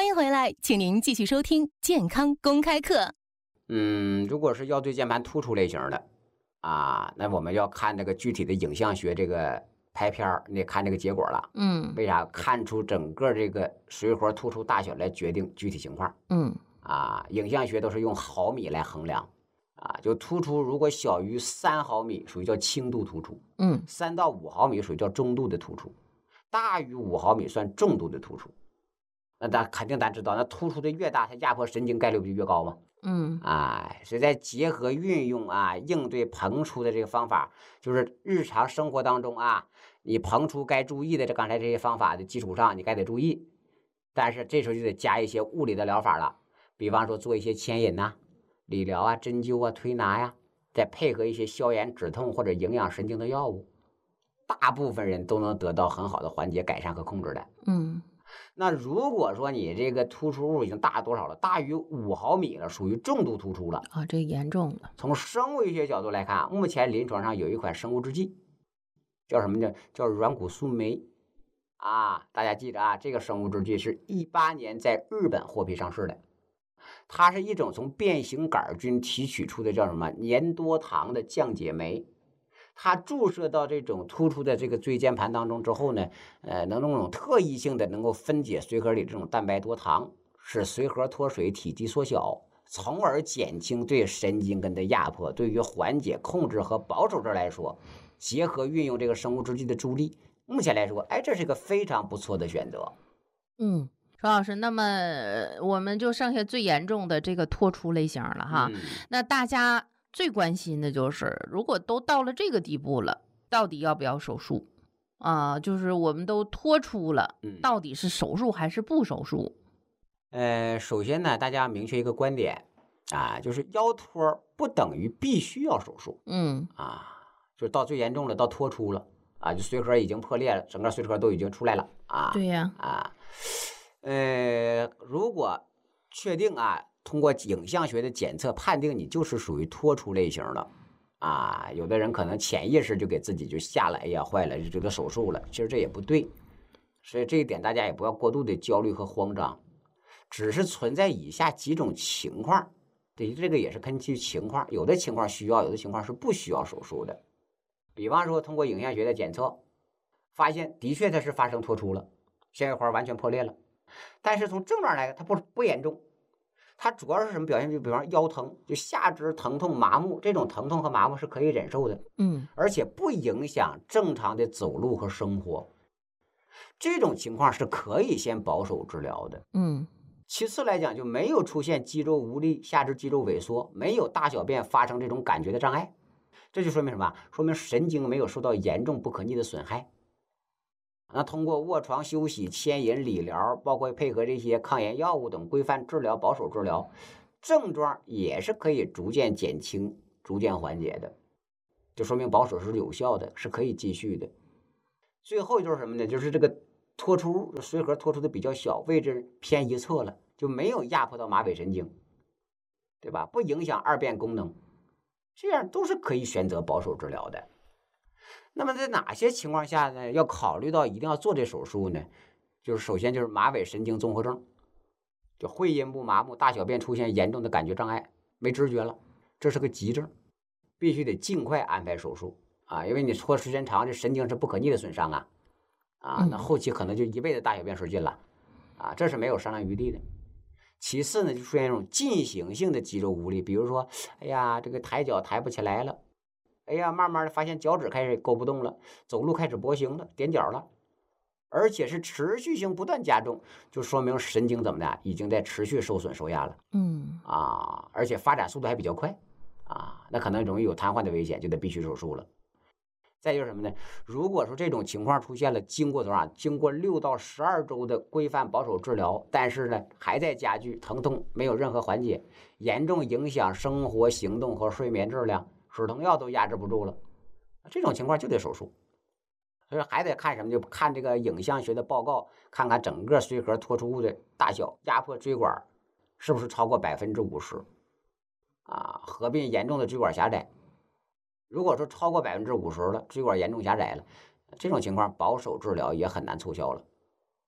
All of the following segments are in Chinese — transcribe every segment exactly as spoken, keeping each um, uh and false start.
欢迎回来，请您继续收听健康公开课。 嗯，如果是腰椎间盘突出类型的啊，那我们要看这个具体的影像学这个拍片儿，你得看这个结果了。 嗯， 为啥？看出整个这个髓核突出大小来决定具体情况。 嗯， 啊，影像学都是用毫米来衡量。啊，就突出如果小于三毫米，属于叫轻度突出。 嗯， 三到五毫米属于叫中度的突出，大于五毫米算重度的突出。那咱肯定咱知道，那突出的越大，它压迫神经概率不就越高吗？ 嗯， 哎，所以在结合运用啊，应对膨出的这个方法，就是日常生活当中啊，你膨出该注意的这刚才这些方法的基础上，你该得注意。但是这时候就得加一些物理的疗法了，比方说做一些牵引呐、啊、理疗啊、针灸啊、推拿呀、啊，再配合一些消炎止痛或者营养神经的药物，大部分人都能得到很好的缓解、改善和控制的。 嗯。 那如果说你这个突出物已经大多少了，大于五毫米了，属于重度突出了啊、哦，这严重了。 从生物医学角度来看，目前临床上有一款生物制剂，叫什么呢？叫软骨素酶啊。大家记着啊，这个生物制剂是一八年在日本获批上市的。它是一种从变形杆菌提取出的叫什么粘多糖的降解酶。它注射到这种突出的这个椎间盘当中之后呢，呃，能那种特异性的能够分解髓核里这种蛋白多糖，使髓核脱水、体积缩小，从而减轻对神经根的压迫。对于缓解、控制和保守这来说，结合运用这个生物制剂的助力，目前来说，哎，这是一个非常不错的选择。 嗯。邵老师，那么我们就剩下最严重的这个脱出类型了哈。嗯、那大家最关心的就是，如果都到了这个地步了，到底要不要手术啊？就是我们都脱出了，到底是手术还是不手术？ 呃，首先呢，大家明确一个观点啊，就是腰脱不等于必须要手术。 嗯啊，就到最严重了，到脱出了啊，就髓核已经破裂了，整个髓核都已经出来了啊。 对呀。 啊。呃，如果确定啊，通过影像学的检测判定你就是属于脱出类型的啊，有的人可能潜意识就给自己就下了，哎呀坏了，就觉得手术了，其实这也不对，所以这一点大家也不要过度的焦虑和慌张，只是存在以下几种情况，对，这个也是根据情况，有的情况需要，有的情况是不需要手术的。比方说通过影像学的检测，发现的确它是发生脱出了，纤维环完全破裂了。但是从症状来看，它不不严重，它主要是什么表现？就比方腰疼，就下肢疼痛麻木，这种疼痛和麻木是可以忍受的， 嗯， 而且不影响正常的走路和生活，这种情况是可以先保守治疗的， 嗯。 其次来讲，就没有出现肌肉无力、下肢肌肉萎缩，没有大小便发生这种感觉的障碍，这就说明什么？说明神经没有受到严重不可逆的损害。那通过卧床休息、牵引、理疗，包括配合这些抗炎药物等规范治疗、保守治疗，症状也是可以逐渐减轻、逐渐缓解的，就说明保守是有效的，是可以继续的。最后就是什么呢？就是这个脱出髓核脱出的比较小，位置偏一侧了，就没有压迫到马尾神经，对吧？不影响二便功能，这样都是可以选择保守治疗的。那么在哪些情况下呢，要考虑到一定要做这手术呢？就是首先就是马尾神经综合症，就会阴部麻木、大小便出现严重的感觉障碍，没知觉了，这是个急症，必须得尽快安排手术啊！因为你拖时间长，这神经是不可逆的损伤啊，啊，那后期可能就一辈子大小便失禁了，啊，这是没有商量余地的。其次呢，就出现一种进行性的肌肉无力，比如说，哎呀，这个抬脚抬不起来了。哎呀，慢慢的发现脚趾开始勾不动了，走路开始跛行了，踮脚了，而且是持续性不断加重，就说明神经怎么的，已经在持续受损受压了。 嗯啊，而且发展速度还比较快啊，那可能容易有瘫痪的危险，就得必须手术了。再就是什么呢？如果说这种情况出现了，经过多少？经过六到十二周的规范保守治疗，但是呢还在加剧，疼痛没有任何缓解，严重影响生活行动和睡眠质量。止疼药都压制不住了，这种情况就得手术，所以还得看什么？就看这个影像学的报告，看看整个髓核脱出物的大小，压迫椎管是不是超过百分之五十啊？合并严重的椎管狭窄，如果说超过百分之五十了，椎管严重狭窄了，这种情况保守治疗也很难奏效了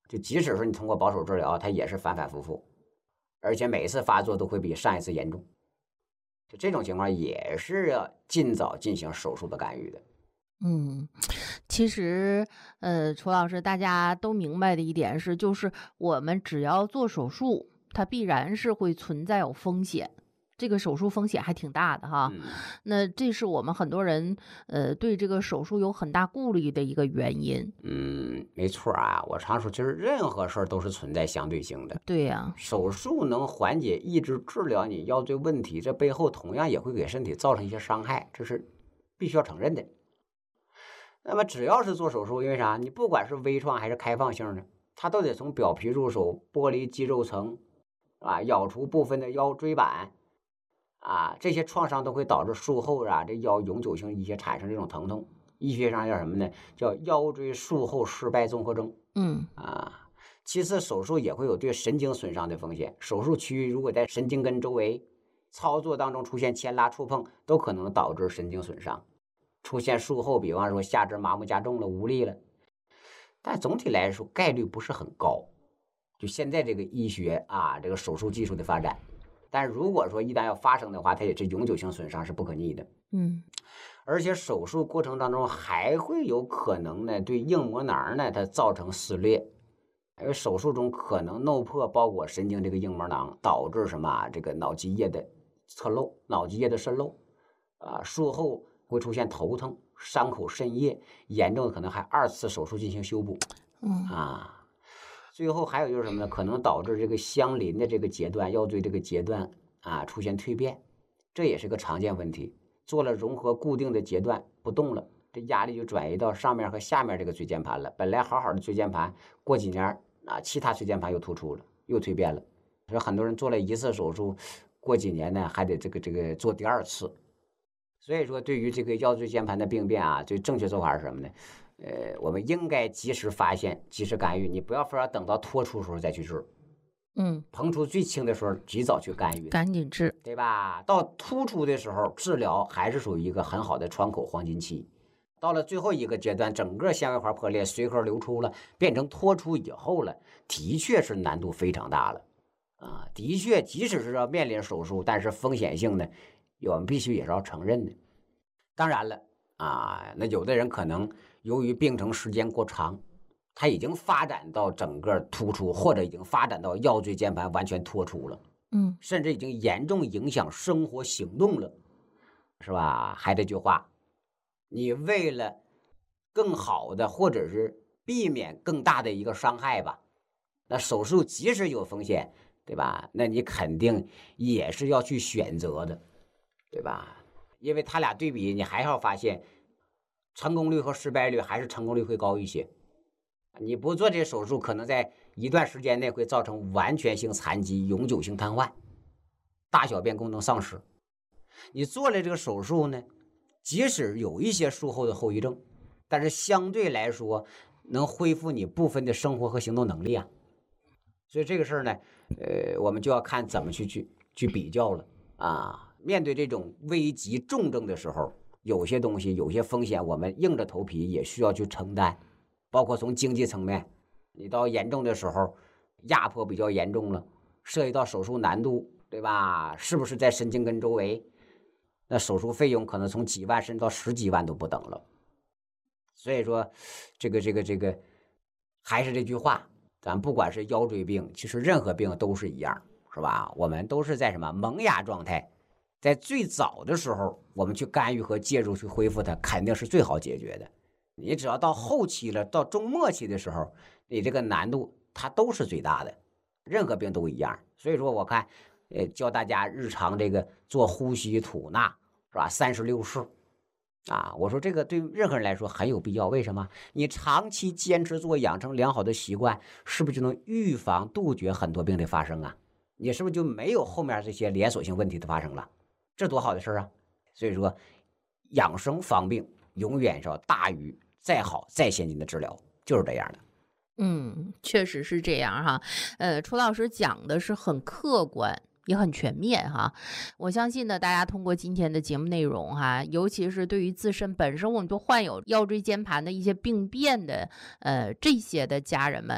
就即使是你通过保守治疗，它也是反反复复，而且每一次发作都会比上一次严重。就这种情况也是要尽早进行手术的干预的。 嗯，其实，呃，楚老师，大家都明白的一点是，就是我们只要做手术，它必然是会存在有风险，这个手术风险还挺大的哈。 嗯， 那这是我们很多人呃对这个手术有很大顾虑的一个原因。 嗯，没错啊，我常说，其实任何事儿都是存在相对性的。 对呀， 手术能缓解、抑制、治疗你腰椎问题，这背后同样也会给身体造成一些伤害，这是必须要承认的。那么只要是做手术，因为啥？你不管是微创还是开放性的，它都得从表皮入手，剥离肌肉层，啊，咬除部分的腰椎板，啊，这些创伤都会导致术后啊这腰永久性一些产生这种疼痛。医学上叫什么呢？叫腰椎术后失败综合征。 嗯啊，其次手术也会有对神经损伤的风险，手术区域如果在神经根周围操作当中出现牵拉触碰，都可能导致神经损伤。出现术后，比方说下肢麻木加重了、无力了，但总体来说概率不是很高。就现在这个医学啊，这个手术技术的发展，但如果说一旦要发生的话，它也是永久性损伤，是不可逆的。 嗯， 而且手术过程当中还会有可能呢，对硬膜囊呢它造成撕裂，因为手术中可能弄破包裹神经这个硬膜囊，导致什么这个脑积液的侧漏、脑积液的渗漏啊，术后会出现头疼、伤口渗液，严重的可能还二次手术进行修补。 嗯啊，最后还有就是什么呢？可能导致这个相邻的这个节段，腰椎这个节段啊出现蜕变，这也是个常见问题。做了融合固定的节段不动了，这压力就转移到上面和下面这个椎间盘了。本来好好的椎间盘，过几年啊，其他椎间盘又突出了，又蜕变了。所以很多人做了一次手术，过几年呢还得这个这个做第二次。所以说，对于这个腰椎间盘的病变啊，最正确做法是什么呢？呃，我们应该及时发现，及时干预。你不要非要等到脱出的时候再去治。 嗯， 膨出最轻的时候，及早去干预， 赶紧治， 对吧？到突出的时候，治疗还是属于一个很好的窗口黄金期。到了最后一个阶段，整个纤维环破裂，髓核流出了，变成脱出以后了，的确是难度非常大了啊！的确，即使是要面临手术，但是风险性呢，我们必须也是要承认的。当然了啊，那有的人可能由于病程时间过长，它已经发展到整个突出，或者已经发展到腰椎间盘完全脱出了， 嗯， 甚至已经严重影响生活行动了，是吧？还这句话，你为了更好的或者是避免更大的一个伤害吧，那手术即使有风险，对吧？那你肯定也是要去选择的，对吧？因为他俩对比，你还要发现成功率和失败率还是成功率会高一些。你不做这手术，可能在一段时间内会造成完全性残疾、永久性瘫痪、大小便功能丧失。你做了这个手术呢，即使有一些术后的后遗症，但是相对来说能恢复你部分的生活和行动能力啊。所以这个事儿呢，呃，我们就要看怎么去去去比较了啊。面对这种危急重症的时候，有些东西、有些风险，我们硬着头皮也需要去承担。包括从经济层面，你到严重的时候，压迫比较严重了，涉及到手术难度，对吧？是不是在神经根周围？那手术费用可能从几万甚至到十几万都不等了。所以说，这个这个这个，还是这句话，咱不管是腰椎病，其实任何病都是一样，是吧？我们都是在什么萌芽状态，在最早的时候，我们去干预和介入去恢复它，肯定是最好解决的。你只要到后期了，到中末期的时候，你这个难度它都是最大的，任何病都一样。所以说，我看，呃，教大家日常这个做呼吸吐纳，是吧？三十六式，啊，我说这个对任何人来说很有必要。为什么？你长期坚持做，养成良好的习惯，是不是就能预防杜绝很多病的发生啊？你是不是就没有后面这些连锁性问题的发生了？这多好的事啊！所以说，养生防病永远是要大于再好再先进的治疗，就是这样的。 嗯，确实是这样哈。呃，楚老师讲的是很客观，也很全面哈。我相信呢，大家通过今天的节目内容哈，尤其是对于自身本身我们就患有腰椎间盘的一些病变的呃这些的家人们，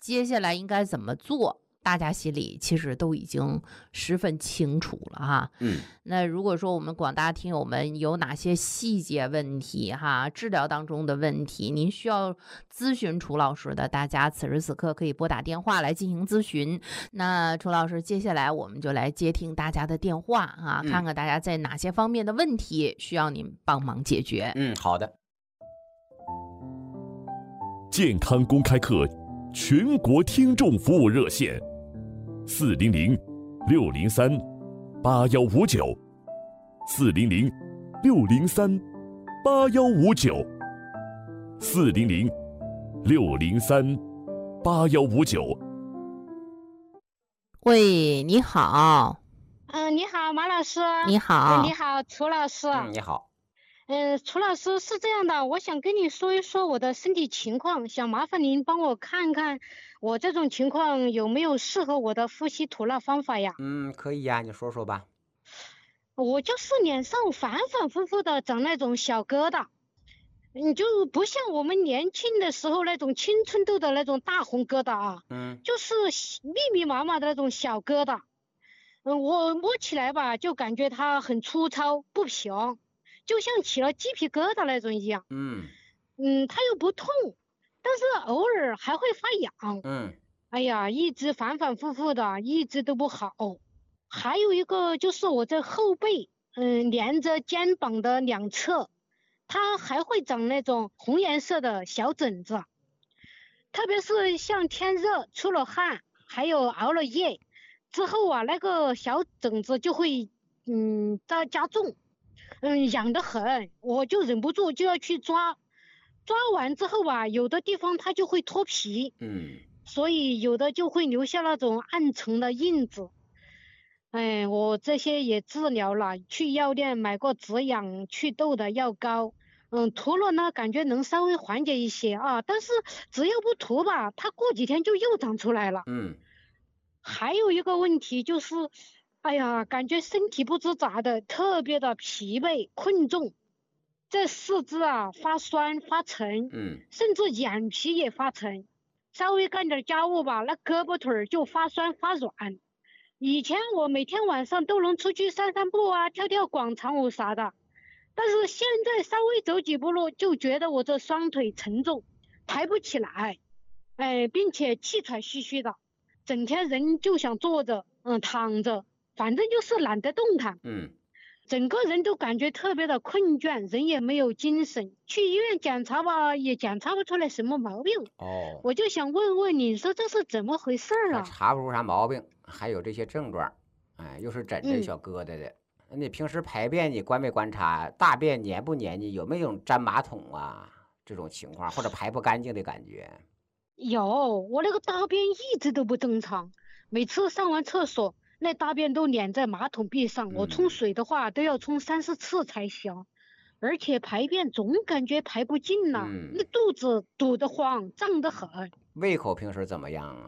接下来应该怎么做，大家心里其实都已经十分清楚了哈。 嗯， 那如果说我们广大听友们有哪些细节问题哈，治疗当中的问题，您需要咨询楚老师的，大家此时此刻可以拨打电话来进行咨询。那楚老师，接下来我们就来接听大家的电话啊， 嗯看看大家在哪些方面的问题需要您帮忙解决。 嗯，好的。 健康公开课全国听众服务热线：四零零六零三八幺五九，四零零六零三八幺五九，四零零六零三八幺五九。 喂，你好。 嗯、呃，你好，马老师。 你好。 呃、你好，楚老师。 嗯，你好。 嗯、呃，楚老师是这样的，我想跟你说一说我的身体情况，想麻烦您帮我看看我这种情况有没有适合我的呼吸吐纳方法呀？ 嗯，可以呀，你说说吧。 我就是脸上反反复复的长那种小疙瘩，你就不像我们年轻的时候那种青春痘的那种大红疙瘩啊， 嗯， 就是密密麻麻的那种小疙瘩。嗯，我摸起来吧，就感觉它很粗糙不平，就像起了鸡皮疙瘩那种一样。 嗯嗯，它又不痛，但是偶尔还会发痒。 嗯， 哎呀，一直反反复复的，一直都不好。还有一个就是我这后背，嗯，连着肩膀的两侧，它还会长那种红颜色的小疹子，特别是像天热出了汗，还有熬了夜之后啊，那个小疹子就会嗯加加重，嗯痒得很，我就忍不住就要去抓，抓完之后吧，有的地方它就会脱皮， 嗯， 所以有的就会留下那种暗沉的印子。哎，我这些也治疗了，去药店买过止痒祛痘的药膏，嗯，涂了呢，感觉能稍微缓解一些啊，但是只要不涂吧，它过几天就又长出来了。 嗯， 还有一个问题就是，哎呀，感觉身体不知咋的，特别的疲惫困重，这四肢啊发酸发沉， 嗯， 甚至眼皮也发沉，稍微干点家务吧，那胳膊腿儿就发酸发软。以前我每天晚上都能出去散散步啊，跳跳广场舞啥的，但是现在稍微走几步路就觉得我这双腿沉重，抬不起来，哎，并且气喘吁吁的，整天人就想坐着，嗯，躺着，反正就是懒得动弹， 嗯， 整个人都感觉特别的困倦，人也没有精神，去医院检查吧，也检查不出来什么毛病。 哦， 我就想问问你说这是怎么回事还啊？ 查不出啥毛病，还有这些症状，哎，又是枕着嗯小疙瘩的。那你平时排便你观没观察，大便黏不黏腻，有没有粘马桶啊这种情况，或者排不干净的感觉？ 有，我那个大便一直都不正常，每次上完厕所，那大便都粘在马桶壁上，我冲嗯水的话都要冲三四次才行，而且排便总感觉排不尽呐， 嗯那肚子堵得慌，胀得很。 胃口平时怎么样啊？